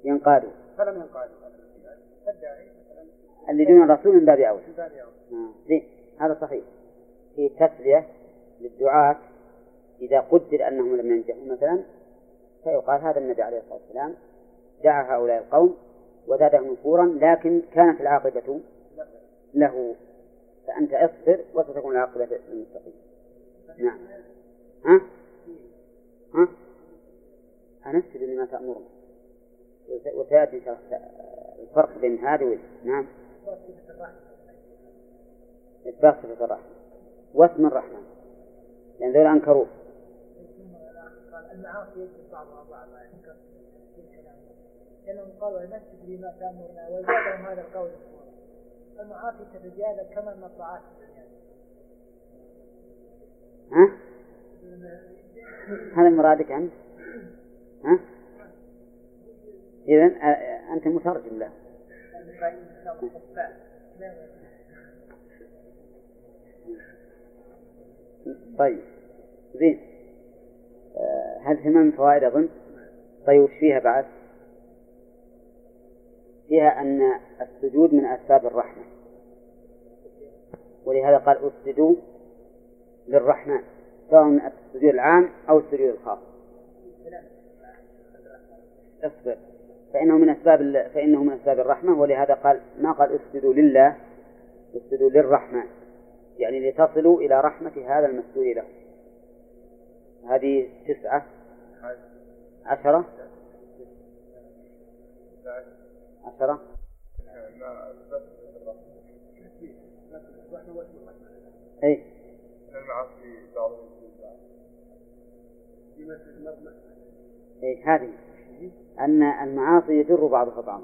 ينقادوا فلم ينقادوا اللي دون الرسول من باب أولى. زين هذا صحيح. في تسلية للدعاة إذا قدر أنهم لم ينجحوا مثلا فيقال هذا النبي عليه الصلاة والسلام دعا هؤلاء القوم وزادهم نفورا لكن كانت العاقبة له فأنت اصبر وستكون العاقبة للمتقين. نعم. أنسجد لما تأمرون وسيأتي الفرق بين هذا وذا. نعم. إثبات صفة الرحمة واسم الرحمن لأن ذول أنكروه. المعاصي يجب بعضها بعضا لأنهم قالوا نسجد لما تأمرنا وزادهم هذا القول. المعاصي تتزايد كما أن الطاعات تتزايد. هذا مرادك أنت؟ إذن أنت مترجم له. طيب زين. هذه 8 فوائد أظن. طيب وش فيها بعد؟ فيها أن السجود من أسباب الرحمة ولهذا قال اسجدوا للرحمن سواء من السجود العام أو السجود الخاص. اصبر فإنه من أسباب الرحمة ولهذا قال ما قال اسجدوا لله اسجدوا للرحمن يعني لتصلوا إلى رحمة هذا المسجود له. هذه 9 10 أي أي هذه أن المعاصي يجر بعضها بعضا.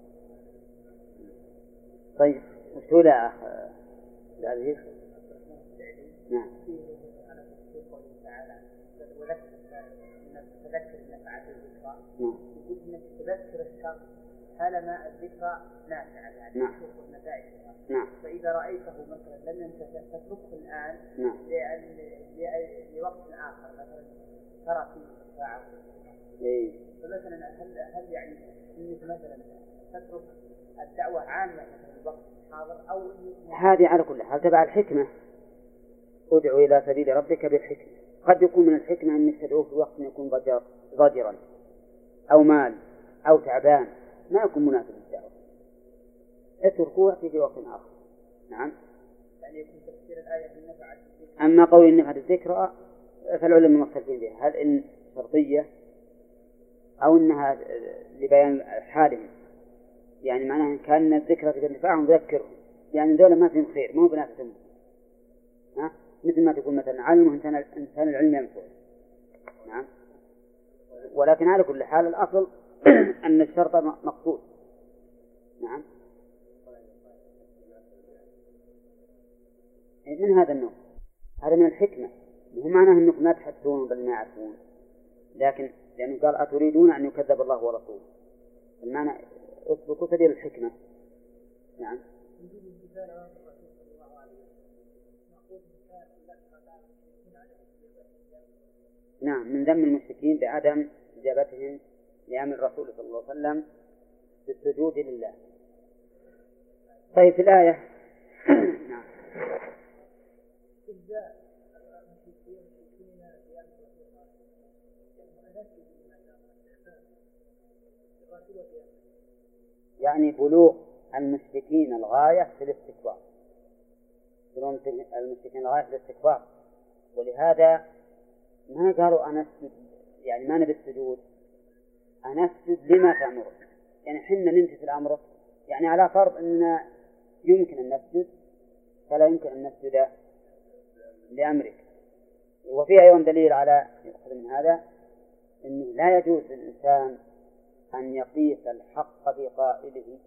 طيب وش هو لا العزيز؟ نعم. تذكر نفعة الذكرى يقول إنك تذكر الشر طالما الذكرى نافعة يعني تشوف نتائجها. فإذا رأيته مثلا لم ينتفع تتركه الآن لوقت آخر مثلا ترى فيه ساعة. فمثلا هل يعني إنك مثلا تترك الدعوة عامة في الوقت الحاضر أو هذه على كل حال تبع الحكمة. ادعو إلى سبيل ربك بالحكمة. قد يكون من الحكمة أنك تدعوه في وقت يكون ضجرا أو مال أو تعبان ما يكون مناسب للدعوة اتركوه وأتي في وقت آخر. نعم. يعني يكون تفسير الآية بالنفع. أما قول النفع الذكرى فالعلماء مختلفين فيها هل إن شرطية أو إنها لبيان حالهم يعني معناها كان الذكرى بالنفعهم ذكرهم يعني ذولا ما فيهم خير مو بنافسهم مثل ما تقول مثلا علمه إنسان العلم ينفع. نعم. ولكن على كل حال الأصل أن الشرط مقصود. نعم. من هذا النوع هذا من الحكمة مو معناه أنكم لا تحدثون بل ما يعرفون لكن لأنه قال أتريدون أن يكذب الله ورسوله المعنى اطلقوا سبيل الحكمة. نعم. نعم من ذم المشركين بعدم إجابتهم لأمر الرسول صلى الله عليه وسلم بالسجود لله. طيب في الآية نعم. يعني بلوغ المشركين الغاية في الاستكبار. بلوغ المشركين الغاية في الاستكبار ولهذا ما قالوا أنسجد يعني ما نبي السجود أنسجد لما تأمر يعني حنا ننتهي الأمر يعني على فرض أننا يمكن أن نسجد فلا يمكن أن نسجد لأمرك. وفي أيضا دليل على يأخذ من هذا أنه لا يجوز للإنسان أن يقيس الحق بقائله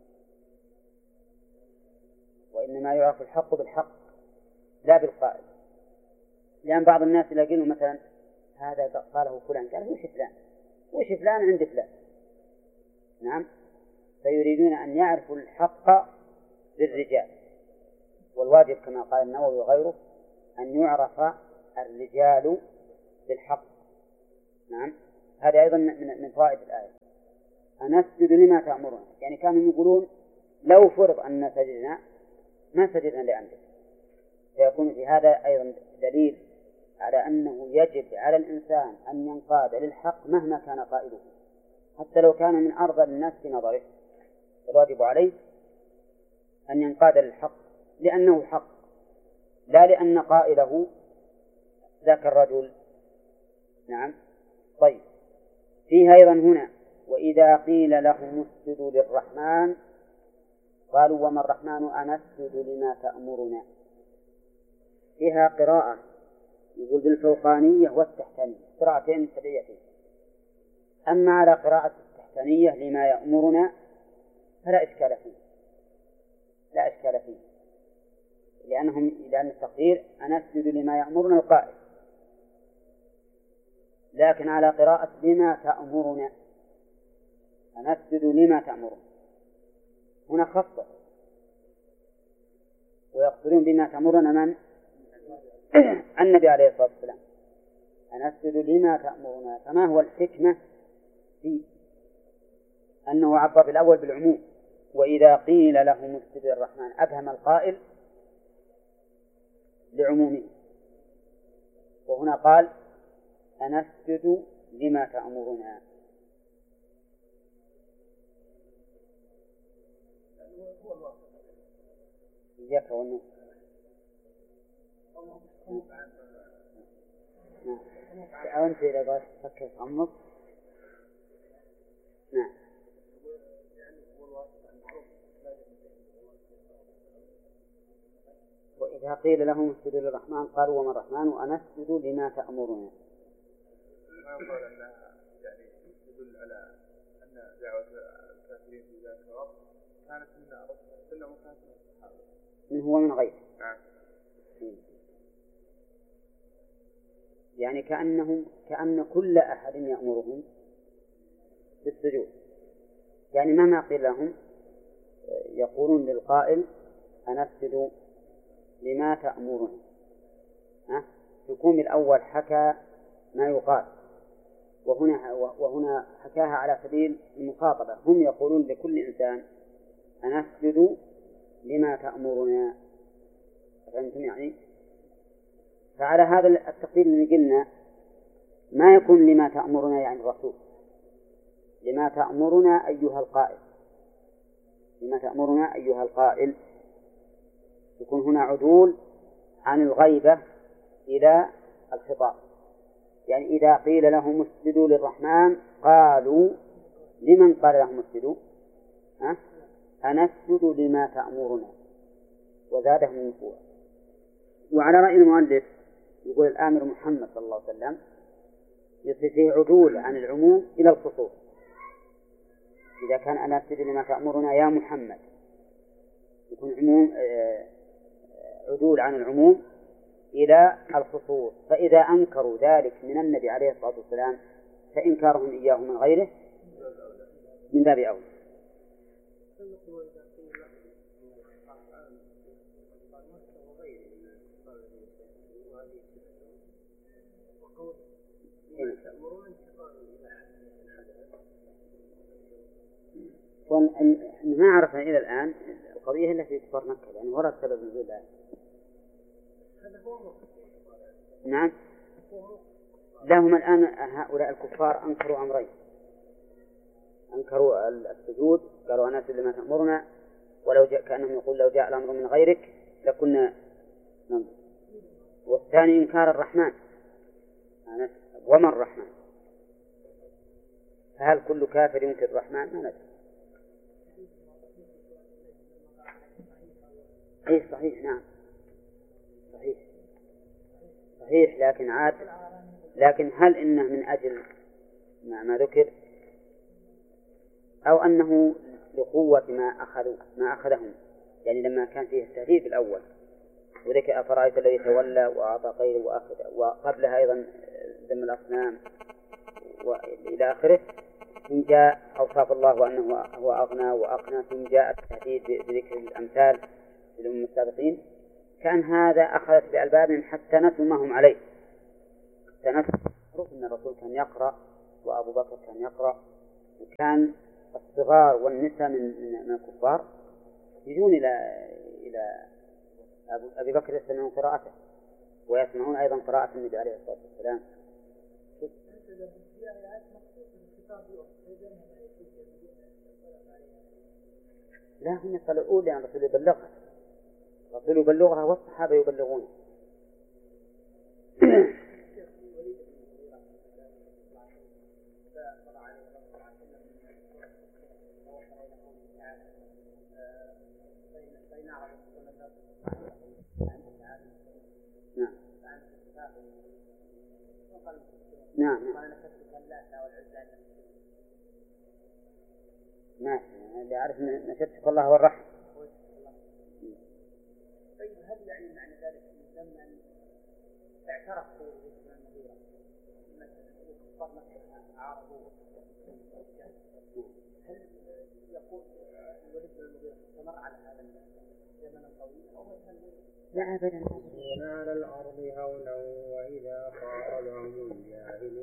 وإنما يعرف الحق بالحق لا بالقائل. لأن بعض الناس يلاقونه مثلا هذا قاله فلان قال وش فلان عند فلان. نعم. فيريدون أن يعرفوا الحق بالرجال والواجب كما قال النووي وغيره أن يعرف الرجال بالحق. نعم. هذا أيضا من فوائد الآية أنسجد لما تأمرنا، يعني كانوا يقولون لو فرض أن سجدنا ما سجدنا لأمرك، فيكون في هذا أيضا دليل على أنه يجب على الإنسان أن ينقاد للحق مهما كان قائله، حتى لو كان من أرض الناس في نظره، الواجب عليه أن ينقاد للحق لأنه حق، لا لأن قائله ذاك الرجل. نعم. طيب، فيها أيضا هنا وإذا قيل لهم اسجدوا للرحمن قالوا وما الرحمن أنسجد لما تأمرنا. فيها قراءة يقول بالفوقانية والتحتانية، قراءتين سبعيتين. أما على قراءة التحتانية لما يأمرنا فلا إشكال فيه، لا إشكال فيه، لأن التقدير أنسجد لما يأمرنا القائل، لكن على قراءة لما تأمرنا أنسجد لما تأمرنا هنا خاصة، ويقصدون بما تأمرنا من؟ النبي عليه الصلاة والسلام. أنسجد لما تأمرنا، فما هو الحكمة في أنه عبر بالأول بالعموم وإذا قيل لهم اسجد للرحمن أبهم القائل لعمومه، وهنا قال أنسجد لما تأمرنا. إياك والنص. أنت إذا قلت تفكر في النص. نعم. وإذا قيل لهم اسجدوا للرحمن قالوا وما الرحمن أنسجد لما تأمرنا. ما يقال أنها يعني تدل على أن دعوة الكافرين في ذلك الوقت كانت من رسول الله وكانت من الصحابة من هو من غيره. نعم. يعني كأن كل أحد يأمرهم بالسجود، يعني مهما قيل لهم يقولون للقائل أنسجد لما تأمرنا. يكون الأول حكى ما يقال، وهنا حكاها على سبيل المخاطبة، هم يقولون لكل إنسان أنسجد لما تأمرنا. فهمتم يعني؟ فعلى هذا التقدير اللي قلنا ما يكون لما تأمرنا يعني الرسول، لما تأمرنا أيها القائل، لما تأمرنا أيها القائل، يكون هنا عدول عن الغيبة إلى الخطاب. يعني إذا قيل لهم اسجدوا للرحمن قالوا لمن قال لهم اسجدوا؟ أنسجد لما تأمرنا، وزادهم نفورا. وعلى رأي المؤلف يقول الآمر محمد صلى الله عليه وسلم يصير فيه عدول عن العموم إلى الخصوص. إذا كان أنسجد لما تأمرنا يا محمد يكون عدول عن العموم إلى الخصوص، فإذا أنكروا ذلك من النبي عليه الصلاة والسلام فإنكارهم إياه من غيره من باب أولى. ما عرفنا إلى الآن القضية إلا في كفار مكة، يعني ورد سبب نزول الآية. نعم. لهم الآن هؤلاء الكفار أنكروا أمرين، أنكروا السجود، قالوا أنسجد لما تأمرنا، ولو جاء كأنهم يقول لو جاء الأمر من غيرك لكنا ننظر. والثاني إنكار الرحمن وما الرحمن، فهل كل كافر ينكر الرحمن؟ ما ندري. أي صحيح. نعم صحيح لكن هل إنه من أجل ما ذكر أو أنه لقوة ما أخذهم، يعني لما كان فيه التهديد الأول وذكر أفرأيت الذي تولى وأعطى غيره وقبلها أيضا ذم الأصنام وإلى آخره، ثم جاء أوصاف الله وأنه هو أغنى وأقنى، ثم جاء التهديد بذكر الأمثال للأمم السابقين، كان هذا أخذت بألبابهم حتى نسوا ما هم عليه. معروف أن الرسول كان يقرأ وأبو بكر كان يقرأ، وكان الصغار والنساء من الكفار يجون إلى أبي بكر يستمعون قراءته ويسمعون أيضا قراءة النبي عليه الصلاة والسلام. لا، هم يطلعون لأن الرسول يبلغها، الرسول يبلغها والصحابة يبلغون. نعم ماشي، اللي أعرف نشدتك الله والرحمة. طيب هل يعني معنى ذلك لما اعترف باسم المغيرة مثلا وكفار مكة عارضوا هل يقول الوليد بن المغيرة استمر على هذا زمنا طويلا أو مثلا؟ لا أبدا. على الأرض هونا وإذا خاطبهم الجاهلون